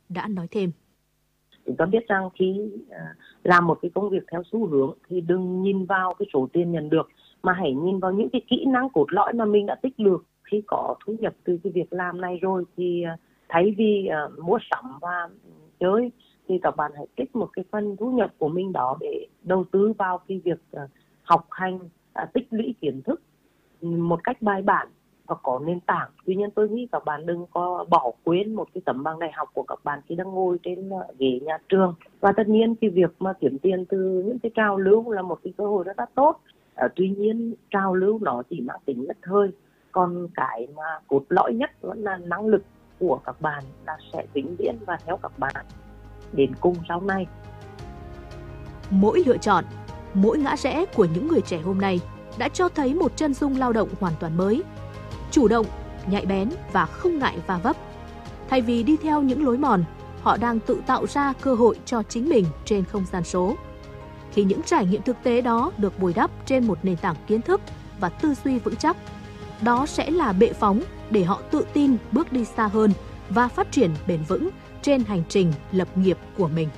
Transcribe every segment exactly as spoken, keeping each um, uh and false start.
đã nói thêm. Chúng ta biết rằng khi làm một cái công việc theo xu hướng thì đừng nhìn vào cái số tiền nhận được, mà hãy nhìn vào những cái kỹ năng cốt lõi mà mình đã tích lũy. Khi có thu nhập từ cái việc làm này rồi thì thay vì uh, mua sắm và chơi thì các bạn hãy trích một cái phần thu nhập của mình đó để đầu tư vào cái việc uh, học hành, uh, tích lũy kiến thức một cách bài bản và có nền tảng. Tuy nhiên tôi nghĩ các bạn đừng có bỏ quên một cái tấm bằng đại học của các bạn khi đang ngồi trên ghế nhà trường. Và tất nhiên cái việc mà kiếm tiền từ những cái trào lưu là một cái cơ hội rất là tốt. À, tuy nhiên trào lưu nó chỉ mang tính nhất thời, còn cái mà cốt lõi nhất vẫn là năng lực của các bạn là sẽ vĩnh viễn và theo các bạn đến cùng sau này. Mỗi lựa chọn, mỗi ngã rẽ của những người trẻ hôm nay đã cho thấy một chân dung lao động hoàn toàn mới, chủ động, nhạy bén và không ngại va vấp. Thay vì đi theo những lối mòn, họ đang tự tạo ra cơ hội cho chính mình trên không gian số. Khi những trải nghiệm thực tế đó được bồi đắp trên một nền tảng kiến thức và tư duy vững chắc, đó sẽ là bệ phóng để họ tự tin bước đi xa hơn và phát triển bền vững trên hành trình lập nghiệp của mình.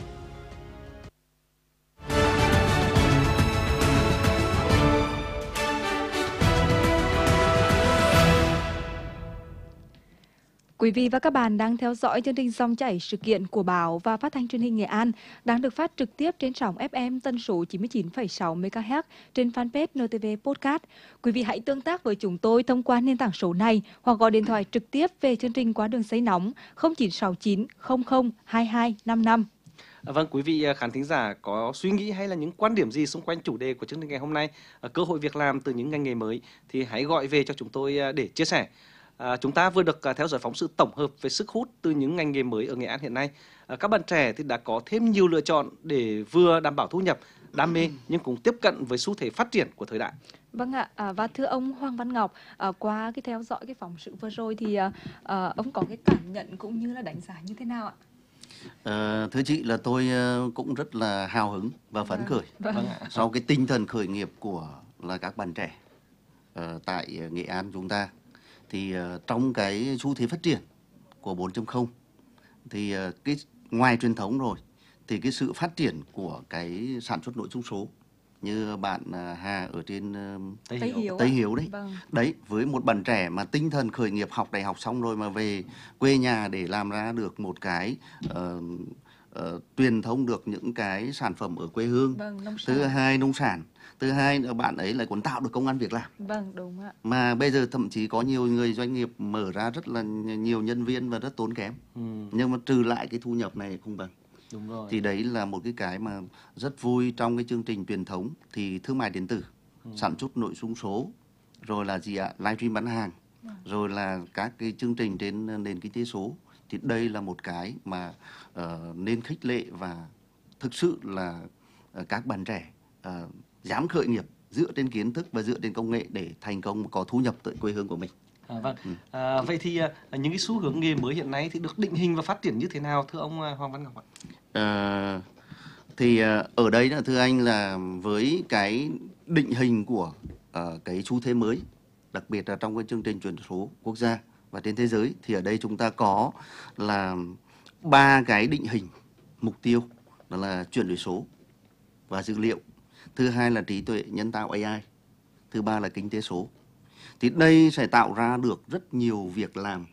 Quý vị và các bạn đang theo dõi chương trình Dòng chảy sự kiện của Báo và Phát thanh Truyền hình Nghệ An đang được phát trực tiếp trên sóng ép em tần số chín mươi chín phẩy sáu mê ga héc trên fanpage en tê vê Podcast. Quý vị hãy tương tác với chúng tôi thông qua nền tảng số này hoặc gọi điện thoại trực tiếp về chương trình qua đường dây nóng không chín sáu chín không không hai hai năm năm. Vâng, quý vị khán thính giả có suy nghĩ hay là những quan điểm gì xung quanh chủ đề của chương trình ngày hôm nay, cơ hội việc làm từ những ngành nghề mới, thì hãy gọi về cho chúng tôi để chia sẻ. À, chúng ta vừa được à, theo dõi phóng sự tổng hợp về sức hút từ những ngành nghề mới ở Nghệ An hiện nay. À, các bạn trẻ thì đã có thêm nhiều lựa chọn để vừa đảm bảo thu nhập, đam mê nhưng cũng tiếp cận với xu thế phát triển của thời đại. Vâng ạ, à, và thưa ông Hoàng Văn Ngọc, à, qua cái theo dõi cái phóng sự vừa rồi thì à, à, ông có cái cảm nhận cũng như là đánh giá như thế nào ạ? À, thưa chị là tôi cũng rất là hào hứng và phấn khởi vâng. Vâng. sau cái tinh thần khởi nghiệp của là các bạn trẻ uh, tại Nghệ An chúng ta. Thì uh, trong cái xu thế phát triển của bốn chấm không thì uh, cái ngoài truyền thống rồi thì cái sự phát triển của cái sản xuất nội dung số như bạn uh, Hà ở trên uh, Tây Hiếu, Hiếu, Tây Hiếu đấy. Vâng. Đấy, với một bạn trẻ mà tinh thần khởi nghiệp, học đại học xong rồi mà về quê nhà để làm ra được một cái uh, uh, truyền thông được những cái sản phẩm ở quê hương. Vâng, nông Thứ sản. hai nông sản. Thứ hai là bạn ấy lại còn tạo được công ăn việc làm. Vâng, đúng ạ. Mà bây giờ thậm chí có nhiều người doanh nghiệp mở ra rất là nhiều nhân viên và rất tốn kém. Ừ. Nhưng mà trừ lại cái thu nhập này không bằng. Đúng rồi. Thì đấy là một cái cái mà rất vui trong cái chương trình truyền thống. Thì thương mại điện tử, ừ. sản xuất nội dung số, rồi là gì ạ? Livestream bán hàng, ừ. rồi là các cái chương trình trên nền kinh tế số. Thì đây là một cái mà uh, nên khích lệ và thực sự là uh, các bạn trẻ uh, dám khởi nghiệp dựa trên kiến thức và dựa trên công nghệ để thành công có thu nhập tại quê hương của mình. À, vâng. Ừ. À, vậy thì à, những cái xu hướng nghề mới hiện nay thì được định hình và phát triển như thế nào thưa ông Hoàng Văn Ngọc ạ? À, thì à, ở đây là thưa anh là với cái định hình của à, cái xu thế mới, đặc biệt là trong cái chương trình chuyển đổi số quốc gia và trên thế giới, thì ở đây chúng ta có là ba cái định hình mục tiêu, đó là chuyển đổi số và dữ liệu. Thứ hai là trí tuệ nhân tạo a i. Thứ ba là kinh tế số. Thì đây sẽ tạo ra được rất nhiều việc làm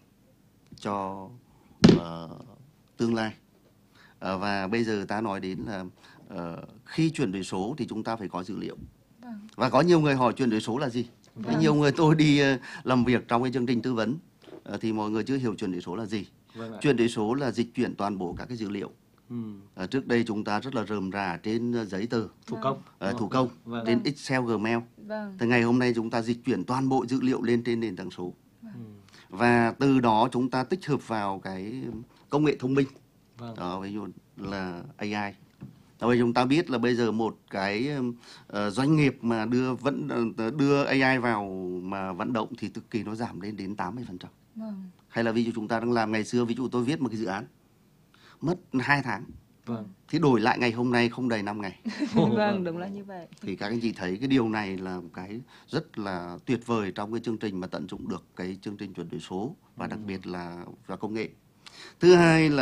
cho uh, tương lai. Uh, và bây giờ ta nói đến là uh, khi chuyển đổi số thì chúng ta phải có dữ liệu. Vâng. Và có nhiều người hỏi chuyển đổi số là gì? Vâng. Nhiều người tôi đi uh, làm việc trong cái chương trình tư vấn uh, thì mọi người chưa hiểu chuyển đổi số là gì. Vâng. Chuyển đổi số là dịch chuyển toàn bộ các cái dữ liệu. Ừ. À, trước đây chúng ta rất là rườm rà trên giấy tờ thủ công, à, thủ công vâng. trên Excel, Gmail. Vâng. Thì ngày hôm nay chúng ta dịch chuyển toàn bộ dữ liệu lên trên nền tảng số. Vâng. Và từ đó chúng ta tích hợp vào cái công nghệ thông minh. Vâng. Đó, ví dụ là a i. Bởi chúng ta biết là bây giờ một cái uh, doanh nghiệp mà đưa vẫn uh, đưa a i vào mà vận động thì cực kỳ nó giảm lên đến tám mươi phần trăm. Vâng. Hay là ví dụ chúng ta đang làm ngày xưa, ví dụ tôi viết một cái dự án mất hai tháng. Vâng. Thì đổi lại ngày hôm nay không đầy năm ngày. Vâng, đúng là như vậy. Thì các anh chị thấy cái điều này là một cái rất là tuyệt vời trong cái chương trình mà tận dụng được cái chương trình chuyển đổi số và đặc biệt là và công nghệ. Thứ hai là